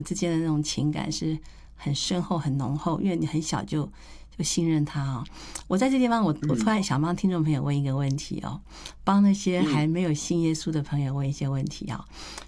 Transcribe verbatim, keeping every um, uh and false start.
之间的那种情感是很深厚、很浓厚，因为你很小就就信任他哦。我在这地方我，我突然想帮听众朋友问一个问题哦，帮那些还没有信耶稣的朋友问一些问题哦。